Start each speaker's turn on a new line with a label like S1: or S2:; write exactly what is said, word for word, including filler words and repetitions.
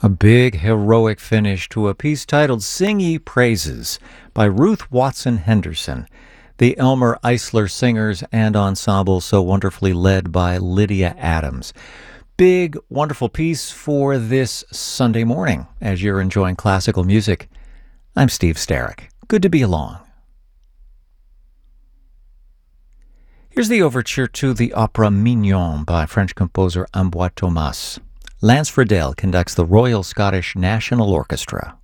S1: A big heroic finish to a piece titled Sing Ye Praises by Ruth Watson Henderson. The Elmer Eisler Singers and Ensemble, so wonderfully led by Lydia Adams. Big, wonderful piece for this Sunday morning as you're enjoying classical music. I'm Steve Starrick. Good to be along. Here's the overture to the opera Mignon by French composer Ambroise Thomas. Lance Friedel conducts the Royal Scottish National Orchestra.